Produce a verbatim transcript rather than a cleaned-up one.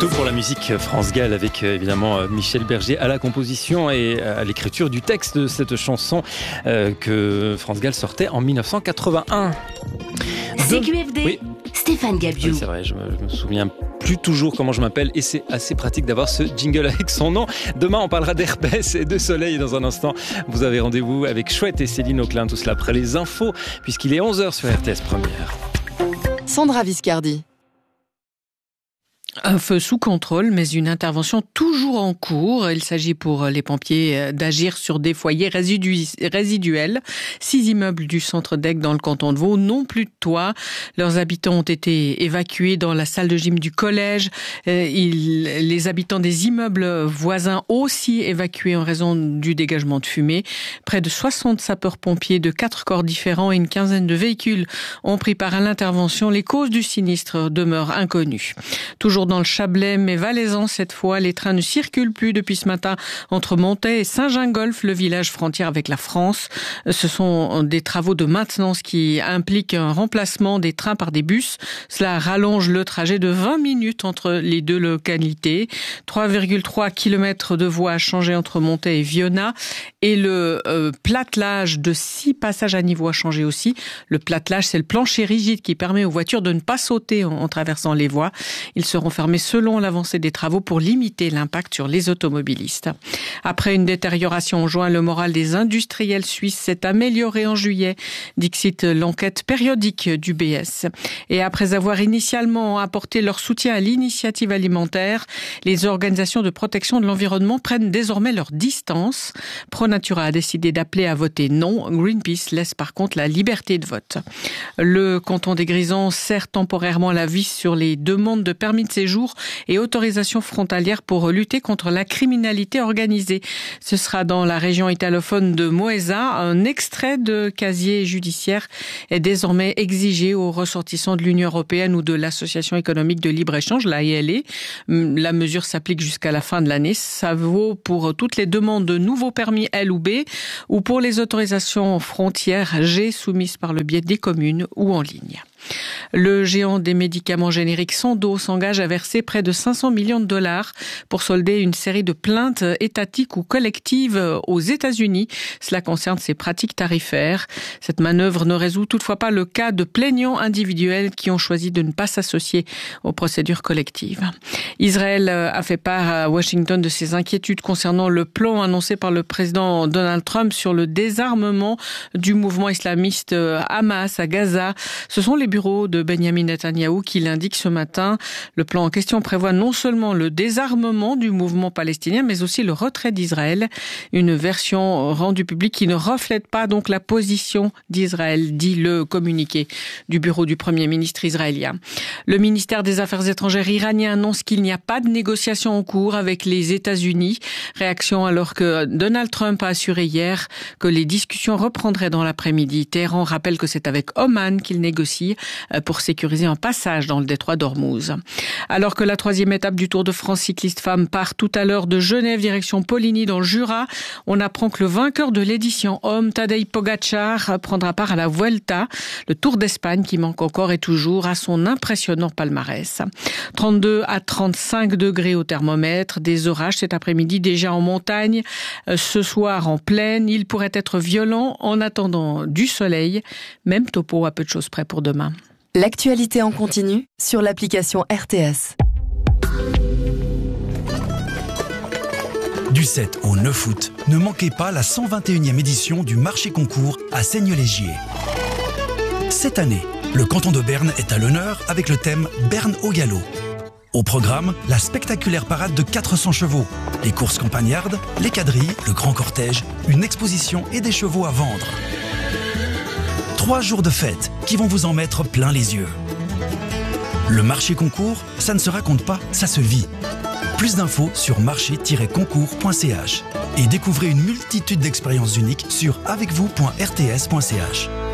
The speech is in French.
Tout pour la musique France Gall avec évidemment Michel Berger à la composition et à l'écriture du texte de cette chanson euh, que France Gall sortait en dix-neuf cent quatre-vingt-un. C Q F D, oui. Stéphane Gabiou. Oui, c'est vrai, je me, je me souviens plus toujours comment je m'appelle et c'est assez pratique d'avoir ce jingle avec son nom. Demain, on parlera d'herpès et de soleil. Dans un instant, vous avez rendez-vous avec Chouette et Céline Auclin. Tout cela après les infos, puisqu'il est onze heures sur R T S Première. Sandra Viscardi. Un feu sous contrôle, mais une intervention toujours en cours. Il s'agit pour les pompiers d'agir sur des foyers résidu- résiduels. Six immeubles du centre d'Aigues dans le canton de Vaud n'ont plus de toit. Leurs habitants ont été évacués dans la salle de gym du collège. Ils, les habitants des immeubles voisins aussi évacués en raison du dégagement de fumée. Près de soixante sapeurs-pompiers de quatre corps différents et une quinzaine de véhicules ont pris part à l'intervention. Les causes du sinistre demeurent inconnues. Toujours dans le Chablais, mais valaisant cette fois, les trains ne circulent plus depuis ce matin entre Montaix et Saint-Gingolph, le village frontière avec la France. Ce sont des travaux de maintenance qui impliquent un remplacement des trains par des bus. Cela rallonge le trajet de vingt minutes entre les deux localités. trois virgule trois kilomètres de voies à changer entre Montaix et Vionnat et le euh, platelage de six passages à niveau à changer aussi. Le platelage, c'est le plancher rigide qui permet aux voitures de ne pas sauter en, en traversant les voies. Ils seront fermés selon l'avancée des travaux pour limiter l'impact sur les automobilistes. Après une détérioration en juin, le moral des industriels suisses s'est amélioré en juillet, dixit l'enquête périodique du B S. Et après avoir initialement apporté leur soutien à l'initiative alimentaire, les organisations de protection de l'environnement prennent désormais leur distance. ProNatura a décidé d'appeler à voter non. Greenpeace laisse par contre la liberté de vote. Le canton des Grisons serre temporairement la vis sur les demandes de permis de séjour et autorisation frontalière pour lutter contre la criminalité organisée. Ce sera dans la région italophone de Moesa. Un extrait de casier judiciaire est désormais exigé aux ressortissants de l'Union européenne ou de l'Association économique de libre-échange, la A L E. La mesure s'applique jusqu'à la fin de l'année. Ça vaut pour toutes les demandes de nouveaux permis L ou B ou pour les autorisations frontières G soumises par le biais des communes ou en ligne. Le géant des médicaments génériques Sandoz s'engage à verser près de cinq cents millions de dollars pour solder une série de plaintes étatiques ou collectives aux États-Unis. Cela concerne ses pratiques tarifaires. Cette manœuvre ne résout toutefois pas le cas de plaignants individuels qui ont choisi de ne pas s'associer aux procédures collectives. Israël a fait part à Washington de ses inquiétudes concernant le plan annoncé par le président Donald Trump sur le désarmement du mouvement islamiste Hamas à Gaza. Ce sont les bureaux de Benjamin Netanyahou qui l'indiquent ce matin. Le plan en question prévoit non seulement le désarmement du mouvement palestinien, mais aussi le retrait d'Israël. Une version rendue publique qui ne reflète pas donc la position d'Israël, dit le communiqué du bureau du Premier ministre israélien. Le ministère des Affaires étrangères iranien annonce qu'il n'y a pas de négociations en cours avec les États-Unis. Réaction alors que Donald Trump a assuré hier que les discussions reprendraient dans l'après-midi. Téhéran rappelle que c'est avec Oman qu'il négocie pour sécuriser un passage dans le détroit d'Ormuz. Alors que la troisième étape du Tour de France cycliste femmes part tout à l'heure de Genève direction Poligny dans le Jura, on apprend que le vainqueur de l'édition homme, Tadej Pogačar, prendra part à la Vuelta, le Tour d'Espagne qui manque encore et toujours à son impressionnant palmarès. trente-deux à trente-cinq degrés au thermomètre, des orages cet après-midi déjà en montagne, ce soir en plaine, il pourrait être violent en attendant du soleil, même topo à peu de choses près pour demain. L'actualité en continu sur l'application R T S. Du sept au neuf août, ne manquez pas la cent vingt et unième édition du marché concours à Seignelay-Gier. Cette année, le canton de Berne est à l'honneur avec le thème Berne au galop. Au programme, la spectaculaire parade de quatre cents chevaux, les courses campagnardes, les quadrilles, le grand cortège, une exposition et des chevaux à vendre. Trois jours de fête qui vont vous en mettre plein les yeux. Le marché concours, ça ne se raconte pas, ça se vit. Plus d'infos sur marché tiret concours point c h et découvrez une multitude d'expériences uniques sur avec vous point r t s point c h.